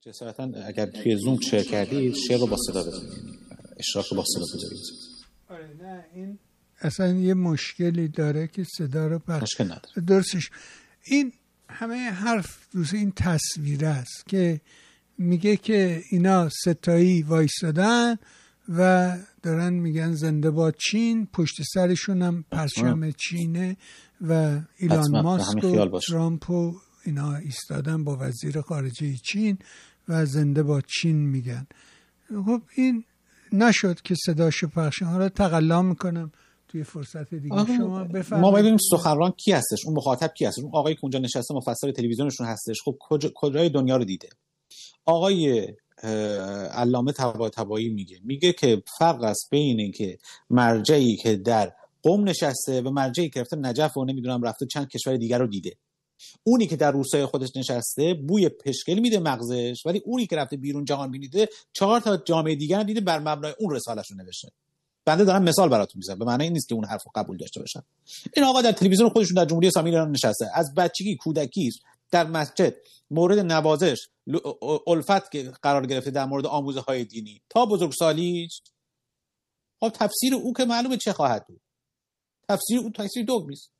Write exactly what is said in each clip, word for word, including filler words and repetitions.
جسارتا اگر توی زوم شیر کردید شیر رو با صدا بزنید، اشتراک رو با صدا بذارید. آره نه این اصلا یه مشکلی داره که صدا رو پخش مشکل نداره. درستش این همه حرف دوست این تصویر است که میگه که اینا ستایی وایسادن و دارن میگن زنده باد چین، پشت سرشون هم پرچم چینه و ایلان ماسک و ترامپ و اینا ایستادن با وزیر خارجه چین و زنده باد چین میگن. خب این نشد که صداشو پخش. حالا تقلا میکنم توی فرصت دیگه شما بفرمایید. ما ببینیم سخنران کی هستش، اون مخاطب کی هستش، اون آقایی که اونجا نشسته مفسر تلویزیونشون هستش. خب کجا کجای دنیا رو دیده؟ آقای علامه طباطبایی میگه میگه که فرق است بین این که مرجعی که در قم نشسته و مرجعی که رفته نجف و نمیدونم رفته چند کشور دیگر رو دیده. اونی که در روستای خودش نشسته بوی پشکل میده مغزش، ولی اونی که رفته بیرون جهان بینیده چهار تا جامعه دیگر دیده، بر مبنای اون رساله‌اش رو نوشته. بنده دارم مثال براتون میزنم، به معنی این نیست که اون حرفو قبول داشته باشن. این آقا در تلویزیون خودشون در جمهوری اسلامی ایران نشسته، از بچگی کودکی در مسجد مورد نوازش الفت که قرار گرفته در مورد آموزه‌های دینی تا بزرگسالی. خب تفسیر او که معلومه چه خواهد بود. تفسیر او تفسیر دگمی است.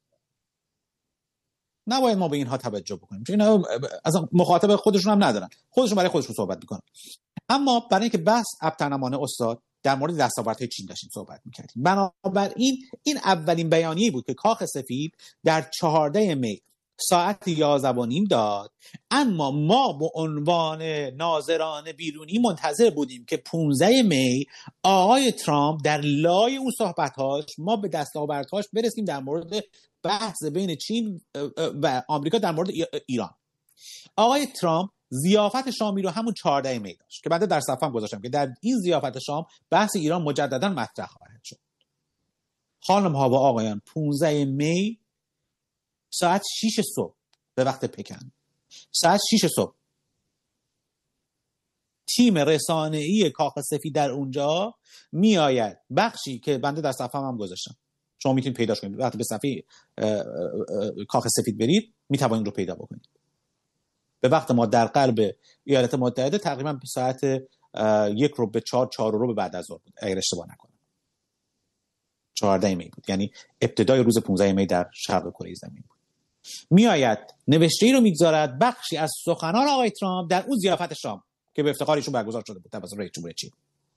نباید ما به اینها توجه بکنیم، چون اینا اصلا مخاطب خودشون هم ندارن، خودشون برای خودشون صحبت میکنن. اما برای اینکه بحث ابترنمانه استاد در مورد دستاوردهای چین داشتیم صحبت میکردیم، بنابراین این اولین بیانیه‌ای بود که کاخ سفید در چهاردهم می ساعت یازده و نیم داد. اما ما به عنوان ناظران بیرونی منتظر بودیم که پانزدهم می آقای ترامپ در لای اون صحبت‌هاش ما به دستاوردهاش برسیم در مورد بحث بین چین و آمریکا در مورد ایران. آقای ترامپ ضیافت شامی رو همون چهاردهم می داشت که بعد در صفحه‌ام گذاشتم که در این ضیافت شام بحث ایران مجددا مطرح خواهد شد. خانم ها و آقایان، پانزدهم می ساعت شش صبح به وقت پکن، ساعت شش صبح تیم رسانه‌ای کاخ سفید در اونجا میآید. بخشی که بنده در صفحه‌ام هم گذاشتم، شما میتونید پیداش کنید. وقتی به صفحه کاخ سفید برید میتوانید رو پیدا بکنید. به وقت ما در قلب ایالات متحده تقریبا به ساعت یک رو به چهار چهار رو به بعد از ظهر بود اگر اشتباه نکنم. چهاردهم می بود، یعنی ابتدای روز پانزدهم می در شرق کره زمین بود. میآید نوشته‌ای رو میگذارد بخشی از سخنان آقای ترامپ در اون ضیافت شام که به افتخار ایشون برگزار شده بود توسط رئیس جمهور چین.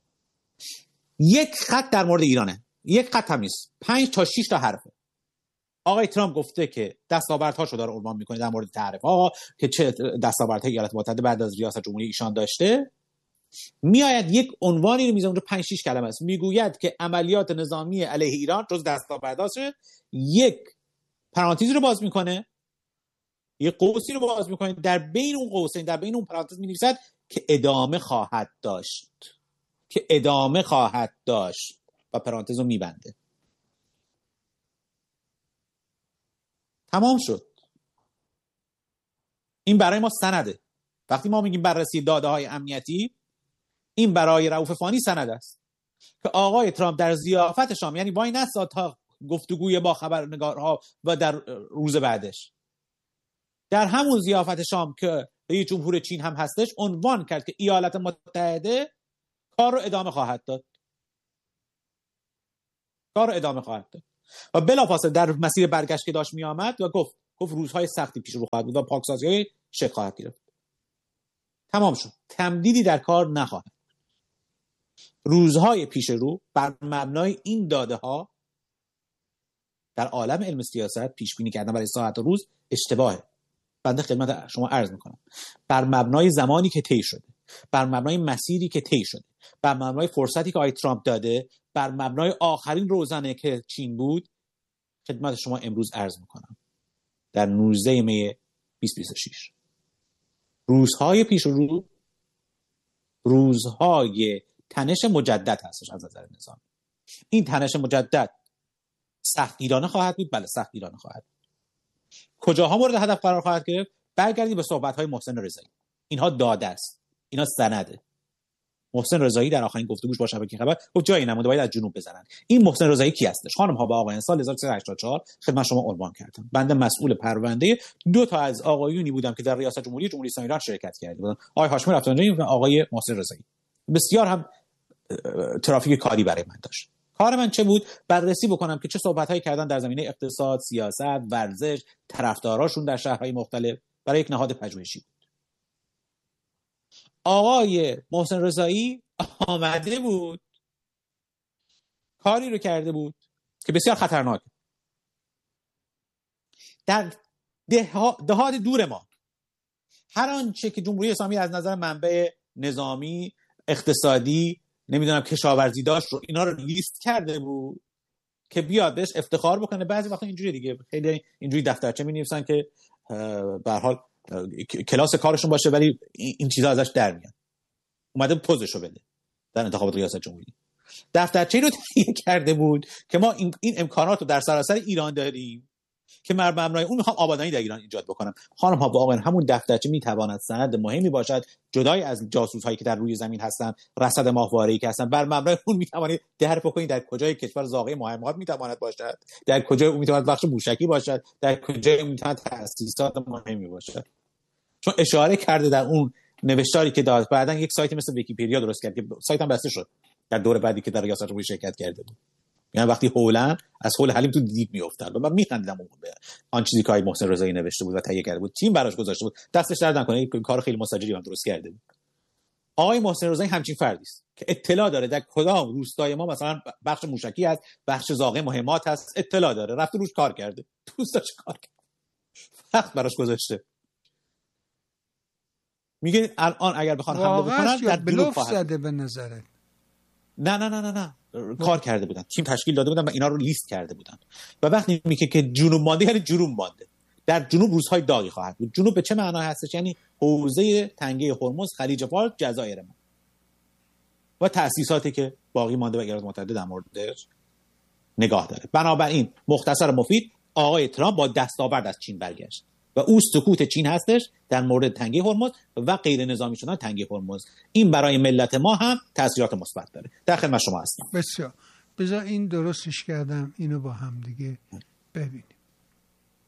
یک خط در مورد ایرانه، یک خط هم نیست، پنج تا شش تا حرفه. آقای ترامپ گفته که دستاوردهاشو داره عنوان میکنه در مورد تعرفه آقا که چه دستاوردهای ایالات متحده بعد از ریاست جمهوری ایشان داشته. میآید یک عنوانی رو میذاره اونجا پنج شش کلمه است، میگوید که عملیات نظامی علیه ایران جز دستاورداشه. یک پرانتزی رو باز میکنه، یک قوسی رو باز میکنه، در بین اون قوسین در بین اون پرانتز مینویسد که ادامه خواهد داشت، که ادامه خواهد داشت و پرانتز رو میبنده. تمام شد. این برای ما سنده. وقتی ما میگیم بررسی داده های امنیتی، این برای رؤوف فانی سند است که آقای ترامپ در ضیافت شام، یعنی وای نساد تا گفتگوی با خبرنگارها و در روز بعدش، در همون ضیافت شام که رئیس جمهور چین هم هستش، عنوان کرد که ایالات متحده کار رو ادامه خواهد داد. کار رو ادامه خواهد داد. و بلافاصله در مسیر برگشت که داشت می آمد و گفت گفت روزهای سختی پیش رو خواهد بود و پاکسازی‌های شکل خواهد گرفت. تمام شد. تمدیدی در کار نخواهد. روزهای پیش رو بر مبنای این داده ها در عالم علم سیاست پیش بینی کردن برای ساعت و روز اشتباهه. بنده خدمت شما عرض میکنم بر مبنای زمانی که طی شده، بر مبنای مسیری که طی شده، بر مبنای فرصتی که آقای ترامپ داده، بر مبنای آخرین روزانه که چین بود، خدمت شما امروز عرض میکنم در نوزدهم می بیست بیست و شش روزهای پیش رو روزهای تنش مجدد هستش از نظر نظام. این تنش مجدد سختگیرانه خواهد بود. بله سختگیرانه خواهد بود. کجاها مورد هدف قرار خواهد گرفت؟ برگردید به صحبت‌های محسن رضایی. اینها داده است، اینا سنده. محسن رضایی در آخرین گفتگوش با شبکه خبر گفت جایی نمونده باید از جنوب بزنن. این محسن رضایی کی هستش؟ خانم ها و آقایان، سال هزار و سیصد و هشتاد و چهار خدمت شما عنوان کردم. بنده مسئول پرونده دو تا از آقایونی بودم که در ریاست جمهوری جمهوری اسلامی ایران شرکت کرده بودن، آقای هاشمی رفسنجانی و آقای محسن رضایی. بسیار هم ترافیک کاری برای من داشت. کار من چه بود؟ بررسی بکنم که چه صحبت‌هایی کردن در زمینه اقتصاد، سیاست، ورزش، طرفداراشون در شهرهای مختلف، برای یک نهاد پژوهشی بود. آقای محسن رضایی آمده بود کاری رو کرده بود که بسیار خطرناک در دهات دور ما هر آنچه که جمهوری اسلامی از نظر منبع نظامی، اقتصادی، نمیدونم کشاورزی داشت رو اینا رو لیست کرده بود که بیاد بهش افتخار بکنه. بعضی وقتا اینجوری دیگه، خیلی اینجوری دفترچه می‌نویسن که به هر حال کلاس کارشون باشه ولی این چیزا ازش در میاد. اومده پوزشو بده در انتخابات ریاست جمهوری. دفترچه‌ای رو تهیه کرده بود که ما این, این امکانات رو در سراسر ایران داریم که بر مبنای اون میخوام آبادانی در ایران ایجاد بکنم. خانم ها و آقایان، همون دفترچه میتواند سند مهمی باشد جدای از جاسوس هایی که در روی زمین هستن، رصد ماهواره‌ای که هستن. بر مبنای اون میتوانید درک بکنید در کجای کشور زاغه مهمات میتواند باشد، در کجای اون میتواند بخش موشکی باشد، در کجای اون میتواند تأسیسات مهمی باشد. چون اشاره کرده در اون نوشتاری که داد. بعداً یک سایتی مثل ویکی‌پدیا درست کرد که سایت هم بسته شد در دور بعدی که در ریاست جمهوری شرکت کرده بود. یعنی وقتی هولن از هول حلیم تو دیپ میافتاد و من میخندیدم اون به آن چیزی که آقای محسن رضایی نوشته بود و تهیه کرده بود، تیم براش گذاشته بود، دستش درد نکنه، این کار خیلی مستجری هم درست کرده بود. آقای محسن رضایی همچین فردی است که اطلاع داره در کدام روستای ما مثلا بخش موشکی هست، بخش زاغه مهمات هست، اطلاع داره، رفته روش کار کرده، دوستاش کار کرده، وقت براش گذاشته. میگه الان اگر بخوان حمله بکنن در بلوف زده به نظرت؟ نه نه نه نه نه کار کرده بودن، تیم تشکیل داده بودن و اینا رو لیست کرده بودن. و وقتی میگه که جنوب مانده یعنی جنوب مانده، در جنوب روزهای داغی خواهد بود. جنوب به چه معنا هستش؟ یعنی حوزه تنگه هرمز، خلیج فارس، جزایر ما و تأسیساتی که باقی مانده و ایالات متحده در موردش نگاه داره. بنابراین مختصر مفید، آقای ترامپ با دستاورد از چین برگشت و او سکوت چین هستش در مورد تنگه هرمز و غیر نظامی شدن تنگه هرمز. این برای ملت ما هم تاثیرات مثبت داره. در خدمت شما هستم. بسیار. بذار این درستش کردم، اینو با هم دیگه ببینیم.